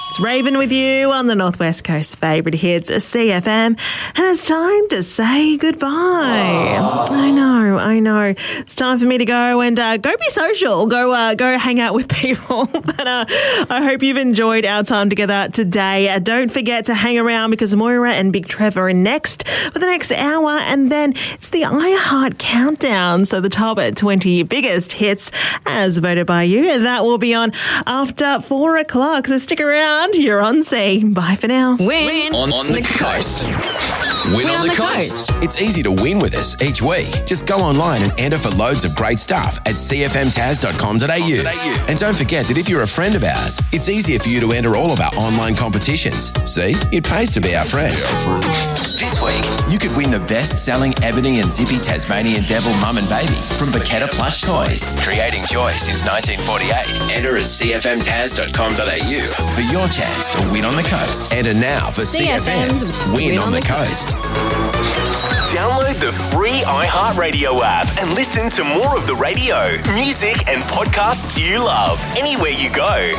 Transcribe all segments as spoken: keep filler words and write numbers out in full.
It's Raven with you on the Northwest Coast favourite hits, C F M, and it's time to say goodbye. Oh. I know, I know. It's time for me to go and uh, go be social, go uh, go hang out with people. But uh, I hope you've enjoyed our time together today. Uh, don't forget to hang around because Moira and Big Trevor are next for the next hour, and then it's the iHeart Countdown. So the top twenty biggest hits as voted by you. That will be on after four o'clock. So stick around. You're on C. Bye for now. Win on, on the, the coast. Win, win on, on the, the coast. coast. It's easy to win with us each week. Just go online and enter for loads of great stuff at c f m taz dot com dot a u. And don't forget that if you're a friend of ours, it's easier for you to enter all of our online competitions. See, it pays to be our friend. This week, you could win the best-selling Ebony and Zippy Tasmanian Devil Mum and Baby from Baketta Plush Toys. Creating joy since nineteen forty-eight. Enter at c f m taz dot com dot a u for your chance to win on the coast. Enter now for C F M's Win, win on the Coast. Download the free iHeartRadio app and listen to more of the radio, music and podcasts you love anywhere you go.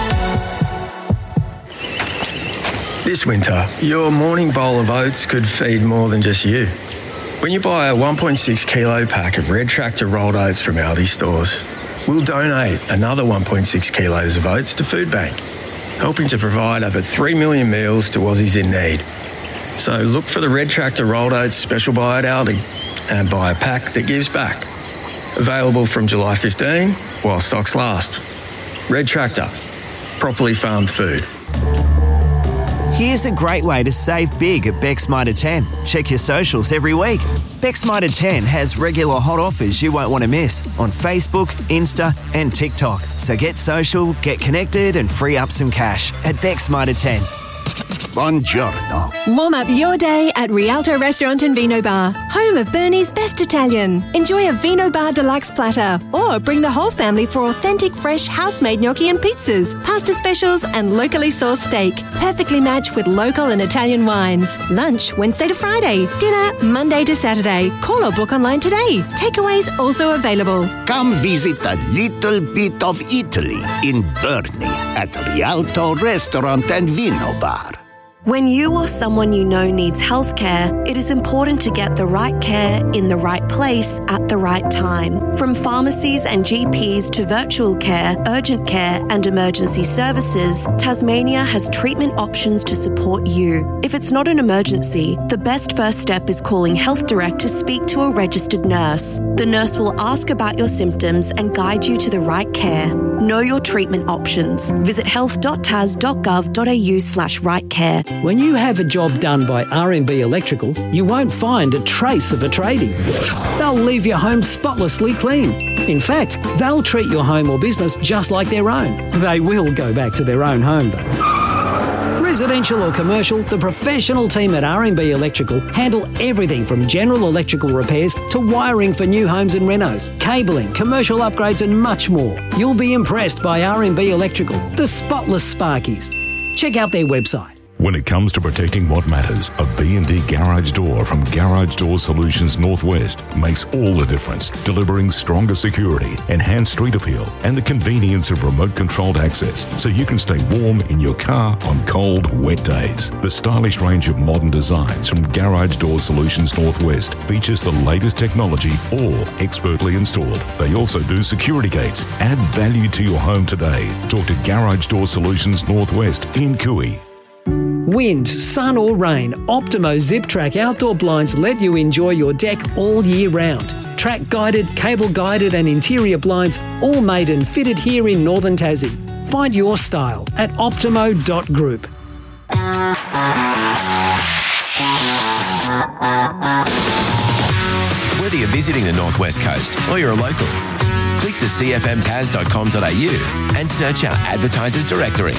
This winter, your morning bowl of oats could feed more than just you. When you buy a one point six kilo pack of Red Tractor rolled oats from Aldi stores, we'll donate another one point six kilos of oats to Food Bank, helping to provide over three million meals to Aussies in need. So look for the Red Tractor rolled oats special buy at Aldi and buy a pack that gives back. Available from July fifteenth while stocks last. Red Tractor, properly farmed food. Here's a great way to save big at Beck's Mitre ten. Check your socials every week. Beck's Mitre ten has regular hot offers you won't want to miss on Facebook, Insta and TikTok. So get social, get connected and free up some cash at Beck's Mitre ten. Buongiorno. Warm up your day at Rialto Restaurant and Vino Bar, home of Bernie's best Italian. Enjoy a Vino Bar deluxe platter or bring the whole family for authentic fresh house-made gnocchi and pizzas, pasta specials and locally sourced steak, perfectly matched with local and Italian wines. Lunch Wednesday to Friday, dinner Monday to Saturday. Call or book online today. Takeaways also available. Come visit a little bit of Italy in Bernie at Rialto Restaurant and Vino Bar. When you or someone you know needs healthcare, it is important to get the right care in the right place at the right time. From pharmacies and G Ps to virtual care, urgent care and emergency services, Tasmania has treatment options to support you. If it's not an emergency, the best first step is calling Health Direct to speak to a registered nurse. The nurse will ask about your symptoms and guide you to the right care. Know your treatment options. Visit health dot tas dot gov dot a u slash right care. When you have a job done by R M B Electrical, you won't find a trace of a trading. They'll leave your home spotlessly clean. In fact, they'll treat your home or business just like their own. They will go back to their own home though. Residential or commercial, the professional team at R M B Electrical handle everything from general electrical repairs to wiring for new homes and renos, cabling, commercial upgrades and much more. You'll be impressed by R M B Electrical, the spotless Sparkies. Check out their website. When it comes to protecting what matters, a B and D garage door from Garage Door Solutions Northwest makes all the difference, delivering stronger security, enhanced street appeal, and the convenience of remote-controlled access so you can stay warm in your car on cold, wet days. The stylish range of modern designs from Garage Door Solutions Northwest features the latest technology, all expertly installed. They also do security gates. Add value to your home today. Talk to Garage Door Solutions Northwest in Cooey. Wind, sun or rain, Optimo Zip Track outdoor blinds let you enjoy your deck all year round. Track guided, cable guided and interior blinds all made and fitted here in Northern Tassie. Find your style at optimo dot group. Whether you're visiting the Northwest Coast or you're a local, click to c f m taz dot com dot a u and search our advertisers directory.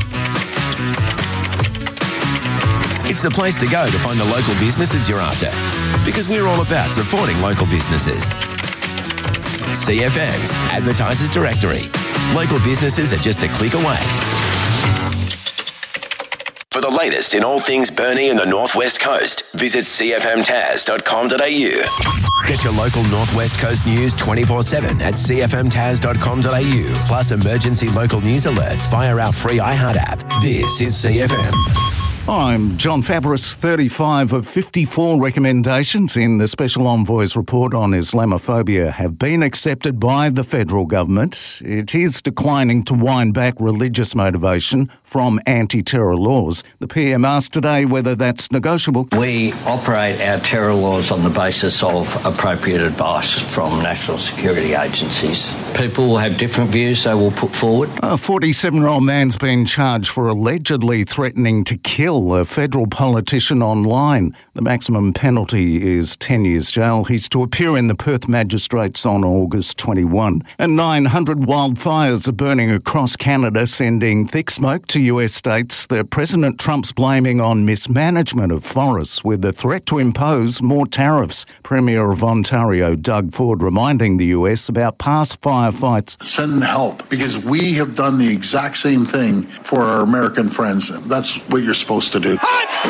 It's the place to go to find the local businesses you're after, because we're all about supporting local businesses. C F M's Advertisers Directory. Local businesses are just a click away. For the latest in all things Burnie and the Northwest Coast, visit c f m tas dot com dot a u. Get your local Northwest Coast news twenty-four seven at c f m tas dot com dot a u, plus emergency local news alerts via our free iHeart app. This is C F M. I'm John Fabris. thirty-five of fifty-four recommendations in the Special Envoy's report on Islamophobia have been accepted by the federal government. It is declining to wind back religious motivation from anti-terror laws. The P M asked today whether that's negotiable. We operate our terror laws on the basis of appropriate advice from national security agencies. People will have different views they will put forward. A forty-seven-year-old man's been charged for allegedly threatening to kill a federal politician online. The maximum penalty is ten years jail. He's to appear in the Perth magistrates on August twenty-first. And nine hundred wildfires are burning across Canada, sending thick smoke to U S states that President Trump's blaming on mismanagement of forests, with the threat to impose more tariffs. Premier of Ontario, Doug Ford, reminding the U S about past firefights. Send them help, because we have done the exact same thing for our American friends. That's what you're supposed to do.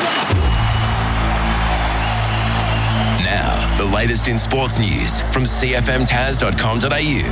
Now, the latest in sports news from c f m tas dot com dot a u.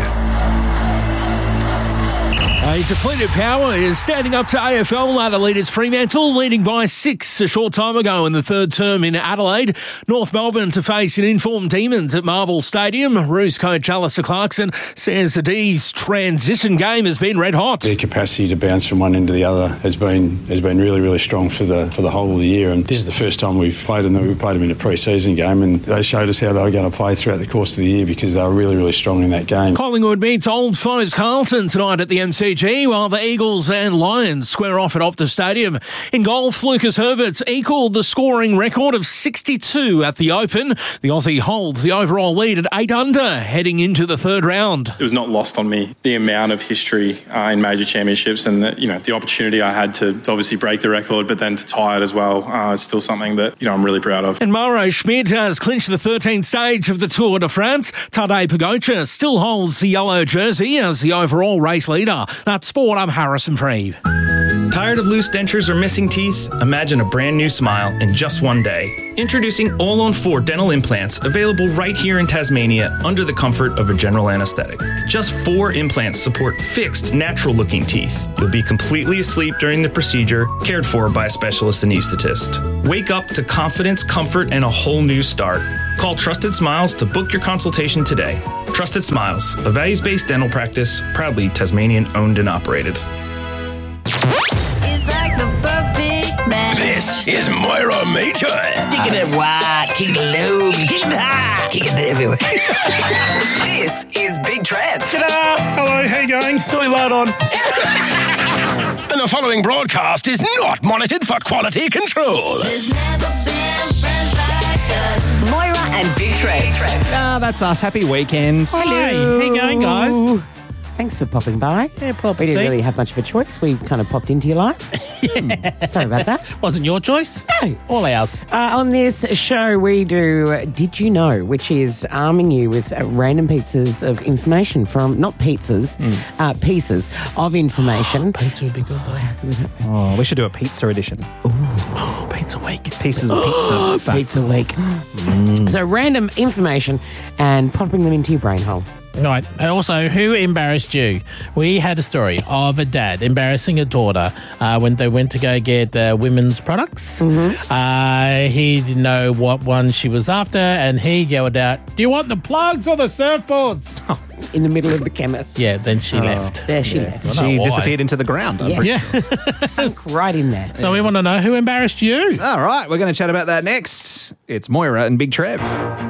A depleted Power is standing up to A F L ladder leaders Fremantle, leading by six a short time ago in the third term in Adelaide. North Melbourne to face an informed Demons at Marvel Stadium. Roos coach Alistair Clarkson says the D's transition game has been red hot. Their capacity to bounce from one end to the other has been has been really, really strong for the for the whole of the year. And this is the first time we've played them. We played them in a pre-season game, and they showed us how they were going to play throughout the course of the year, because they were really, really strong in that game. Collingwood meets old foes Carlton tonight at the M C G, while the Eagles and Lions square off at Optus Stadium. In golf, Lucas Herbert equalled the scoring record of sixty-two at the Open. The Aussie holds the overall lead at eight under, heading into the third round. It was not lost on me the amount of history uh, in major championships, and the, you know the opportunity I had to, to obviously break the record, but then to tie it as well. Uh, it's still something that you know I'm really proud of. And Mauro Schmidt has clinched the thirteenth stage of the Tour de France. Tadej Pogacar still holds the yellow jersey as the overall race leader. That's Sport. I'm Harrison Freeve. Tired of loose dentures or missing teeth? Imagine a brand new smile in just one day. Introducing All on four dental implants, available right here in Tasmania under the comfort of a general anaesthetic. Just four implants support fixed, natural-looking teeth. You'll be completely asleep during the procedure, cared for by a specialist anaesthetist. Wake up to confidence, comfort, and a whole new start. Call Trusted Smiles to book your consultation today. Trusted Smiles, a values-based dental practice, proudly Tasmanian-owned and operated. It's like the perfect man. This is Moira Meter. Kicking it wide, kicking it low, kicking it high, kicking it everywhere. This is Big Trev. Ta-da! Hello, how you going? It's all loud on. And the following broadcast is not monitored for quality control. There's never been friends like us. Moira and Big Trev. Ah, that's us. Happy weekend. Hello. Hi. How you going, guys? Thanks for popping by. Yeah, pop. We didn't see? really have much of a choice. We kind of popped into your life. Yeah. Sorry about that. Wasn't your choice? No. All ours. Uh, on this show, we do Did You Know, which is arming you with uh, random pieces of information from, not pizzas, mm. uh, pieces of information. Pizza would be good, though. Oh, we should do a pizza edition. Ooh. Pizza week. Pieces of pizza. Facts. Pizza week. Mm. So random information and popping them into your brain hole. Right. And also, who embarrassed you? We had a story of a dad embarrassing a daughter uh, when they went to go get uh, women's products. Mm-hmm. Uh, he didn't know what one she was after, and he yelled out, "Do you want the plugs or the surfboards?" In the middle of the chemist. Yeah, then she oh, left. There she yeah. left. She disappeared into the ground. Yes. Yeah. Sunk right in there. So we want to know who embarrassed you. All right, we're going to chat about that next. It's Moira and Big Trev.